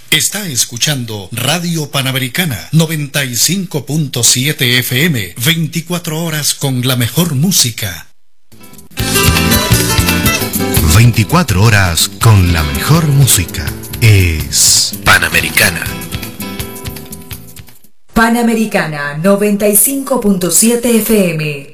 Está escuchando Radio Panamericana 95.7 FM, 24 horas con la mejor música. 24 horas con la mejor música. Es Panamericana. Panamericana 95.7 FM.